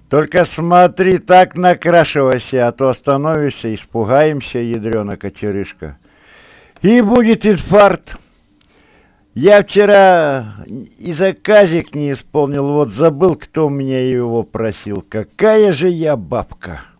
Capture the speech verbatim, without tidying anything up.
Только смотри, так накрашивайся, а то остановишься, испугаемся, ядрёна кочерышка. И будет инфаркт. Я вчера и заказик не исполнил, вот забыл, кто меня его просил. Какая же я бабка.